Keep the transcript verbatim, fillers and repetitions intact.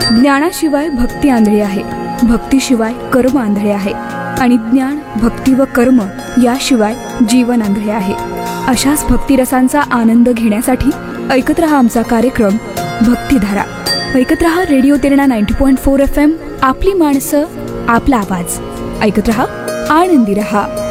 ज्ञानाशिवाय भक्ती आंधळी आहे, भक्तीशिवाय कर्म आंधळे आहे आणि ज्ञान, भक्ती व कर्म याशिवाय जीवन आंधळे आहे. अशाच भक्तिरसांचा आनंद घेण्यासाठी ऐकत रहा आमचा कार्यक्रम भक्तिधारा. ऐकत रहा radio तिरणा ninety point four F M. आपली माणसं, आपला आवाज. ऐकत रहा, आनंदी रहा.